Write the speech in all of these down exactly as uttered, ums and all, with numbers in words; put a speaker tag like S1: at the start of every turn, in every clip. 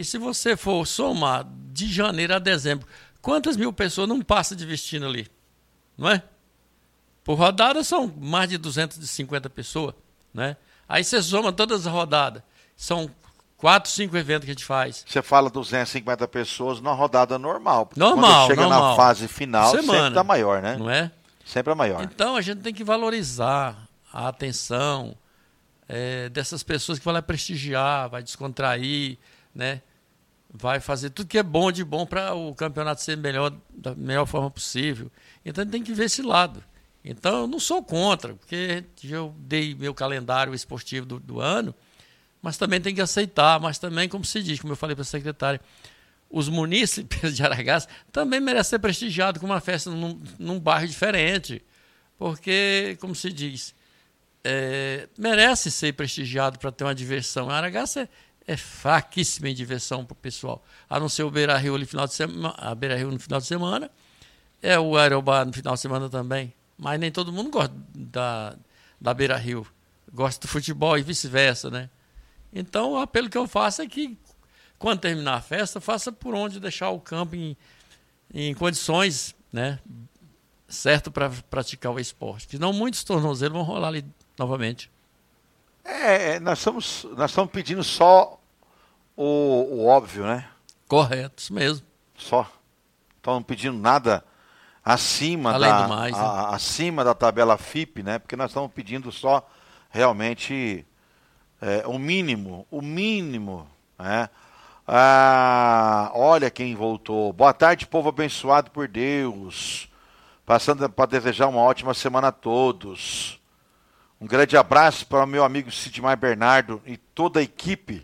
S1: E se você for somar de janeiro a dezembro, quantas mil pessoas não passam de vestindo ali? Não é? Por rodada são mais de duzentas e cinquenta pessoas, né? Aí você soma todas as rodadas. São quatro, cinco eventos que a gente faz.
S2: Você fala duzentas e cinquenta pessoas numa rodada normal.
S1: Normal,
S2: Quando chega
S1: normal.
S2: na fase final,
S1: Semana,
S2: sempre dá maior, né?
S1: Não é?
S2: Sempre é maior.
S1: Então a gente tem que valorizar a atenção é, dessas pessoas que vão lá prestigiar, vai descontrair, né? Vai fazer tudo que é bom de bom para o campeonato ser melhor, da melhor forma possível. Então a gente tem que ver esse lado. Então eu não sou contra, porque eu dei meu calendário esportivo do, do ano, mas também tem que aceitar, mas também, como se diz, como eu falei para a secretária, os munícipes de Aragaça também merecem ser prestigiados com uma festa num, num bairro diferente, porque, como se diz, é, merece ser prestigiado para ter uma diversão. A Aragaça é, é fraquíssima em diversão para o pessoal, a não ser o Beira-Rio no final de semana, a Beira-Rio no final de semana, é o Aerobá no final de semana também, mas nem todo mundo gosta da, da Beira-Rio, gosta do futebol e vice-versa, né? Então, o apelo que eu faço é que, quando terminar a festa, faça por onde deixar o campo em, em condições, né, certo para praticar o esporte. Senão, muitos tornozelos vão rolar ali novamente.
S2: É, nós estamos, nós estamos pedindo só o, o óbvio, né?
S1: Correto, isso mesmo.
S2: Só. Estamos pedindo nada acima,
S1: Além
S2: da,
S1: do mais, né?
S2: a, acima da tabela F I P, né? Porque nós estamos pedindo só realmente é, o mínimo, o mínimo, né? Ah, olha quem voltou. Boa tarde, povo abençoado por Deus. Passando para desejar uma ótima semana a todos. Um grande abraço para o meu amigo Sidmar Bernardo e toda a equipe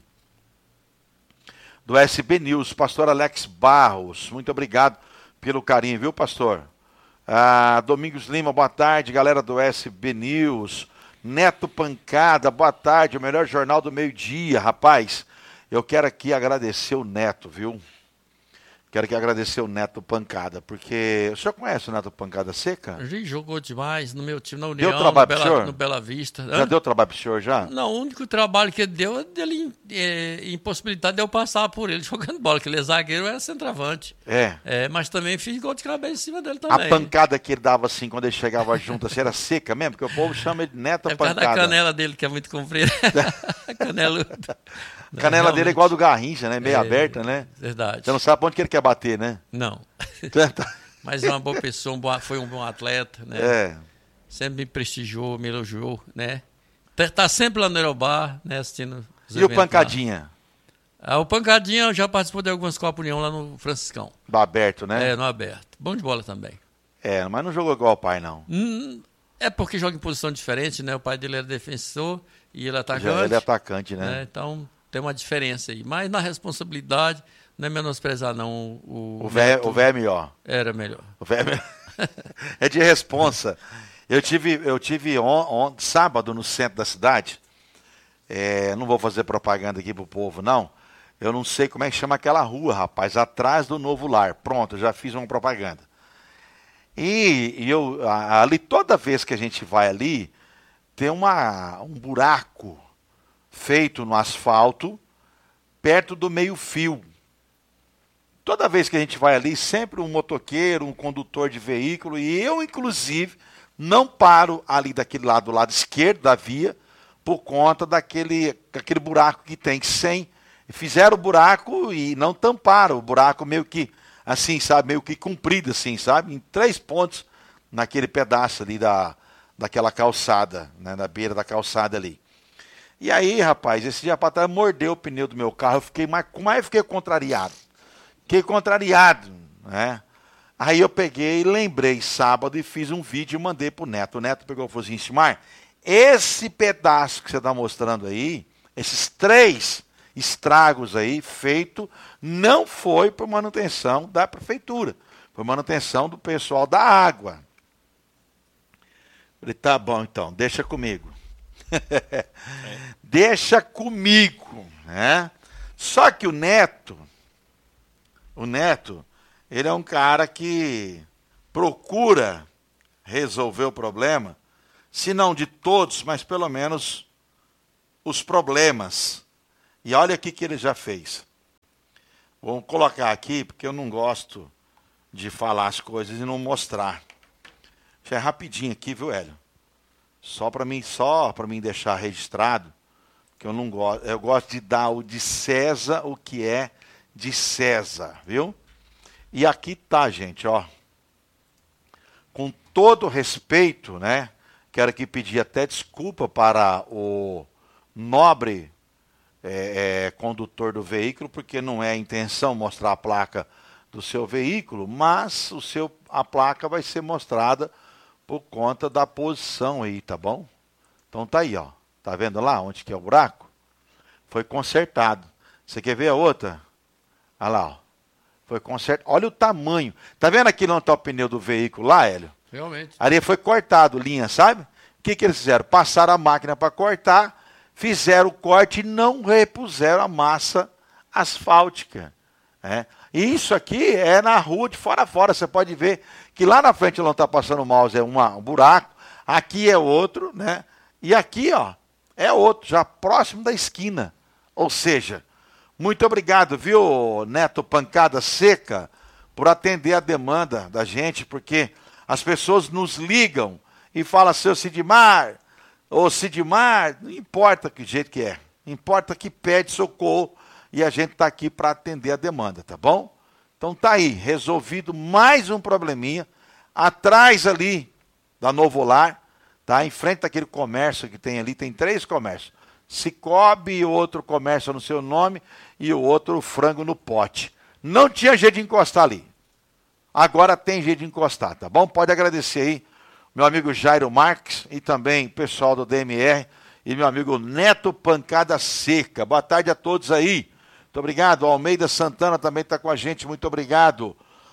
S2: do S B News. Pastor Alex Barros, muito obrigado pelo carinho, viu, pastor? Ah, Domingos Lima, boa tarde, galera do S B News. Neto Pancada, boa tarde, o melhor jornal do meio-dia, rapaz. Eu quero aqui agradecer o Neto, viu? Quero aqui agradecer o Neto Pancada, porque... O senhor conhece o Neto Pancada Seca?
S1: A gente jogou demais no meu time, na União,
S2: deu trabalho
S1: no,
S2: pro
S1: Bela,
S2: senhor?
S1: no Bela Vista.
S2: Já
S1: Hã?
S2: deu trabalho pro senhor, já?
S1: Não, o único trabalho que ele deu é dele é, impossibilidade de eu passar por ele jogando bola, que ele é zagueiro, era centroavante.
S2: É.
S1: É, mas também fiz gol de cabeça em cima dele também.
S2: A pancada que ele dava assim, quando ele chegava junto, assim, era seca mesmo, porque o povo chama ele de Neto
S1: É por causa
S2: Pancada.
S1: da canela dele, que é muito comprida. A canela...
S2: A canela dele é igual a do Garrincha, né? Meio
S1: É,
S2: aberta, né?
S1: Verdade.
S2: Você não sabe pra onde que ele quer bater, né?
S1: Não. Mas é uma boa pessoa, um bom, foi um bom atleta, né?
S2: É.
S1: Sempre me prestigiou, me elogiou, né? Tá, tá sempre lá no Aerobar, né? Assistindo os
S2: E o
S1: eventos
S2: Pancadinha?
S1: lá. Ah, o Pancadinha já participou de algumas Copa União lá no Franciscão.
S2: Do aberto, né?
S1: É, no aberto. Bom de bola também.
S2: É, mas não jogou igual o pai, não.
S1: Hum, é porque joga em posição diferente, né? O pai dele era defensor e ele é atacante.
S2: Já ele é atacante, né?
S1: né? Então tem uma diferença aí. Mas na responsabilidade, não é menosprezar, não. O,
S2: O velho é melhor.
S1: Era melhor.
S2: O velho é, é de responsa. Eu tive, eu tive on, on, sábado no centro da cidade. É, não vou fazer propaganda aqui pro povo, não. Eu não sei como é que chama aquela rua, rapaz, atrás do Novo Lar. Pronto, eu já fiz uma propaganda. E, e eu, ali, toda vez que a gente vai ali, tem uma, um buraco feito no asfalto, perto do meio-fio. Toda vez que a gente vai ali, sempre um motoqueiro, um condutor de veículo, e eu, inclusive, não paro ali daquele lado, do lado esquerdo da via, por conta daquele, daquele buraco que tem. Sem, fizeram o buraco e não tamparam o buraco meio que, assim, sabe, meio que comprido, assim, sabe, em três pontos naquele pedaço ali da, daquela calçada, né, na beira da calçada ali. E aí, rapaz, esse dia para trás mordeu o pneu do meu carro, eu fiquei mais, mais fiquei contrariado. Fiquei contrariado, né? Aí eu peguei, lembrei sábado e fiz um vídeo e mandei pro Neto. O Neto pegou e falou assim, Sidmar, esse pedaço que você está mostrando aí, esses três estragos aí feito, não foi por manutenção da prefeitura, foi manutenção do pessoal da água. Falei, tá bom então, deixa comigo. É. Deixa comigo, né? Só que o Neto, o Neto, ele é um cara que procura resolver o problema, se não de todos, mas pelo menos os problemas. E olha o que ele já fez. Vamos colocar aqui, porque eu não gosto de falar as coisas e não mostrar. Já é rapidinho aqui, viu, Hélio? Só para mim, só para mim deixar registrado, que eu não gosto, eu gosto de dar o de César o que é de César, viu? E aqui tá, gente, ó. Com todo respeito, né? Quero aqui pedir até desculpa para o nobre é, é, condutor do veículo, porque não é a intenção mostrar a placa do seu veículo, mas o seu, a placa vai ser mostrada por conta da posição aí, tá bom? Então tá aí, ó. Tá vendo lá onde que é o buraco? Foi consertado. Você quer ver a outra? Olha lá, ó. Foi consertado. Olha o tamanho. Tá vendo aqui onde tá o pneu do veículo lá, Hélio?
S1: Realmente.
S2: Ali foi cortado, linha, sabe? O que que eles fizeram? Passaram a máquina para cortar, fizeram o corte e não repuseram a massa asfáltica. É. E isso aqui é na rua de fora a fora. Você pode ver que lá na frente onde está passando o mouse é uma, um buraco, aqui é outro, né? E aqui, ó, é outro, já próximo da esquina. Ou seja, muito obrigado, viu, Neto Pancada Seca, por atender a demanda da gente, porque as pessoas nos ligam e falam, seu Sidmar, ô Sidmar, não importa que jeito que é, importa que pede socorro e a gente está aqui para atender a demanda, tá bom? Então tá aí, resolvido mais um probleminha, atrás ali da Novo Lar, tá? Em frente daquele comércio que tem ali, tem três comércios. Cicobi, outro comércio no seu nome e o outro frango no pote. Não tinha jeito de encostar ali. Agora tem jeito de encostar, tá bom? Pode agradecer aí meu amigo Jairo Marques e também o pessoal do D M R e meu amigo Neto Pancada Seca. Boa tarde a todos aí. Muito obrigado. O Almeida Santana também está com a gente. Muito obrigado.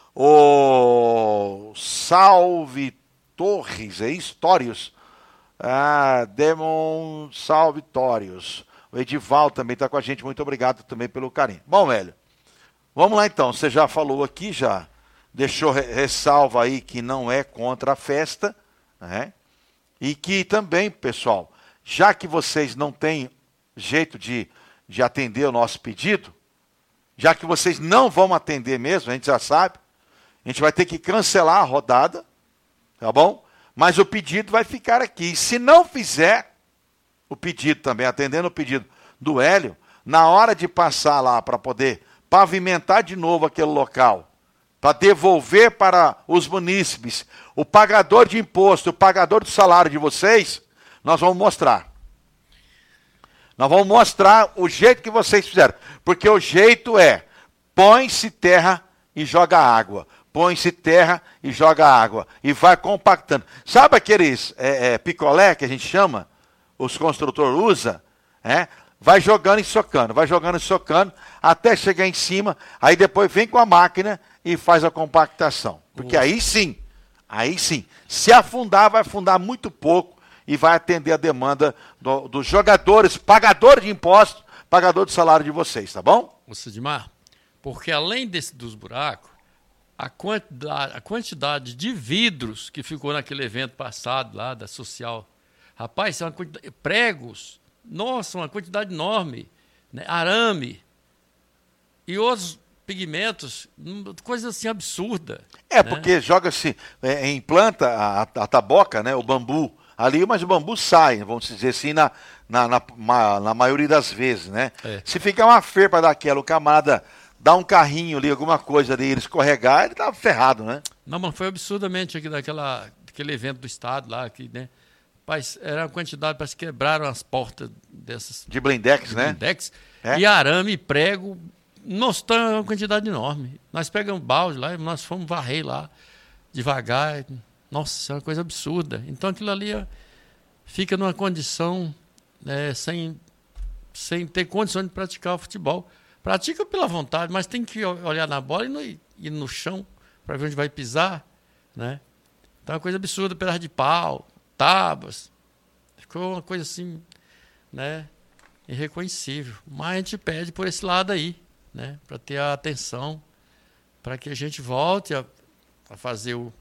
S2: O Salve Torres, é Histórios. Ah, Demon Salvitórios. O Edival também está com a gente. Muito obrigado também pelo carinho. Bom, velho, vamos lá então. Você já falou aqui, já deixou ressalva aí que não é contra a festa, né? E que também, pessoal, já que vocês não têm jeito de, de atender o nosso pedido, já que vocês não vão atender mesmo, a gente já sabe, a gente vai ter que cancelar a rodada, tá bom? Mas o pedido vai ficar aqui. E se não fizer o pedido também, atendendo o pedido do Hélio, na hora de passar lá para poder pavimentar de novo aquele local, para devolver para os munícipes o pagador de imposto, o pagador do salário de vocês, nós vamos mostrar. Nós vamos mostrar o jeito que vocês fizeram. Porque o jeito é, põe-se terra e joga água. Põe-se terra e joga água. E vai compactando. Sabe aqueles é, é, picolé que a gente chama? Os construtores usam? É? Vai jogando e socando, vai jogando e socando, até chegar em cima, aí depois vem com a máquina e faz a compactação. Porque aí sim, aí sim, se afundar, vai afundar muito pouco e vai atender a demanda do, dos jogadores, pagador de impostos, pagador de salário de vocês, tá bom?
S1: Ô Sidmar, porque além desse, dos buracos, a quantidade, a quantidade de vidros que ficou naquele evento passado lá da Social, rapaz, são uma quantidade, pregos, nossa, uma quantidade enorme, né? Arame e outros pigmentos, coisa assim absurda.
S2: É,
S1: né?
S2: Porque joga-se, é, implanta a, a taboca, né, o bambu ali, mas o bambu sai, vamos dizer assim, na, na, na, na, na maioria das vezes, né? É. Se ficar uma ferpa daquela, o camarada dá um carrinho ali, alguma coisa ali, ele escorregar, ele tá ferrado, né?
S1: Não, mas foi absurdamente aqui daquela, daquele evento do estado lá, que, né? Rapaz, era uma quantidade, parece que quebraram as portas dessas...
S2: De blindex, de
S1: né? Blindex, é. E arame, prego, nossa, tá uma quantidade enorme. Nós pegamos balde lá e nós fomos varrer lá, devagar. Nossa, isso é uma coisa absurda. Então aquilo ali ó, fica numa condição é, sem, sem ter condições de praticar o futebol. Pratica pela vontade, mas tem que olhar na bola e no, e no chão para ver onde vai pisar, né? Então é uma coisa absurda, pedaço de pau, tábuas, ficou uma coisa assim, né, irreconhecível. Mas a gente pede por esse lado aí, né, para ter a atenção, para que a gente volte a, a fazer o,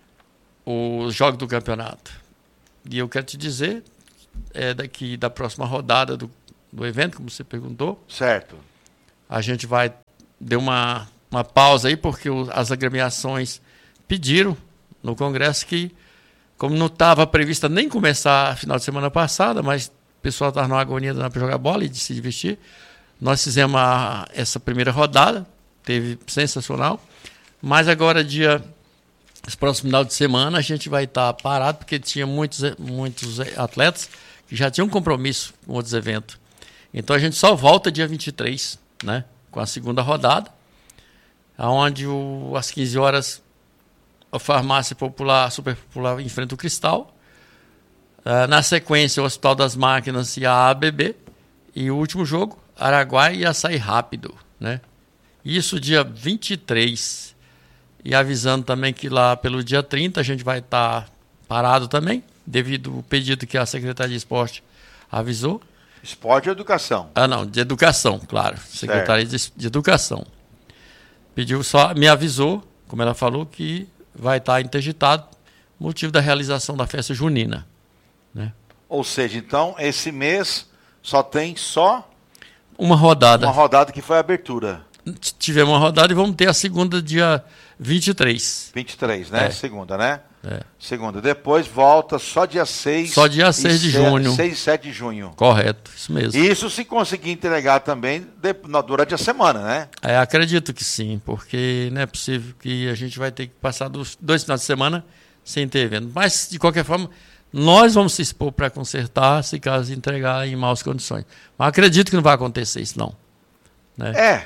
S1: o jogo do campeonato. E eu quero te dizer, é daqui da próxima rodada do, do evento, como você perguntou.
S2: Certo.
S1: A gente vai deu uma, uma pausa aí, porque o, as agremiações pediram no Congresso que, como não estava prevista nem começar a final de semana passada, mas o pessoal estava numa agonia para jogar bola e de se divertir, nós fizemos a, essa primeira rodada, teve sensacional, mas agora, dia, esse próximo final de semana, a gente vai estar tá parado, porque tinha muitos, muitos atletas que já tinham compromisso com outros eventos. Então a gente só volta dia vinte e três, né, com a segunda rodada, onde o, às quinze horas a Farmácia Popular, Super Popular, enfrenta o Cristal. Uh, na sequência, o Hospital das Máquinas e a A B B. E o último jogo, Araguai e Açaí Rápido, né? Isso dia vinte e três. E avisando também que lá pelo dia trinta a gente vai estar tá parado também, devido ao pedido que a Secretaria de Esporte avisou.
S2: Esporte e Educação.
S1: Ah, não, de Educação, claro. Secretaria de, de Educação. Pediu só, me avisou, como ela falou, que vai estar interditado, motivo da realização da festa junina, né?
S2: Ou seja, então, esse mês só tem só
S1: uma rodada.
S2: Uma rodada que foi a abertura.
S1: Tivemos uma rodada e vamos ter a segunda dia vinte e três.
S2: vinte e três, né?
S1: É.
S2: Segunda, né?
S1: É.
S2: Segunda. Depois volta só dia seis.
S1: Só dia seis de junho.
S2: seis e sete de junho.
S1: Correto, isso mesmo.
S2: Isso se conseguir entregar também de, no, durante a semana, né?
S1: É, acredito que sim, porque não é possível que a gente vai ter que passar dos dois finais de semana sem ter evento. Mas, de qualquer forma, nós vamos se expor para consertar se caso entregar em maus condições. Mas acredito que não vai acontecer isso, não. Né?
S2: É.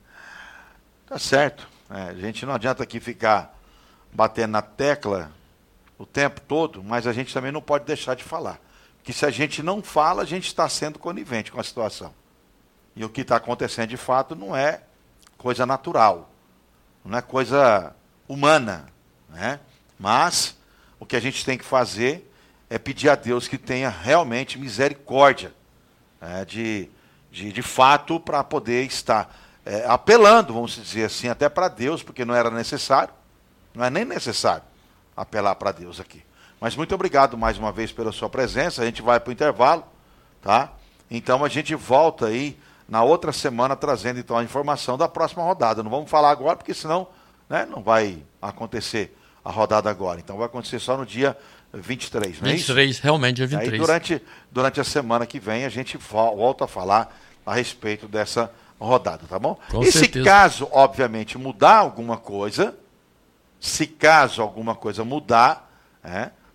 S2: Tá certo. É, a gente não adianta aqui ficar batendo na tecla o tempo todo, mas a gente também não pode deixar de falar. Porque se a gente não fala, a gente está sendo conivente com a situação. E o que está acontecendo de fato não é coisa natural, não é coisa humana, né? Mas o que a gente tem que fazer é pedir a Deus que tenha realmente misericórdia, né, de, de, de fato, para poder estar é, apelando, vamos dizer assim, até para Deus, porque não era necessário, não é nem necessário apelar para Deus aqui. Mas muito obrigado mais uma vez pela sua presença. A gente vai para o intervalo, tá? Então a gente volta aí na outra semana trazendo então a informação da próxima rodada. Não vamos falar agora, porque senão, né, não vai acontecer a rodada agora. Então vai acontecer só no dia vinte e três, não é
S1: vinte e três,
S2: isso?
S1: realmente, dia vinte e três.
S2: Aí durante, durante a semana que vem a gente volta a falar a respeito dessa rodada, tá bom?
S1: Com
S2: e
S1: certeza.
S2: Se caso, obviamente, mudar alguma coisa, se caso alguma coisa mudar, né,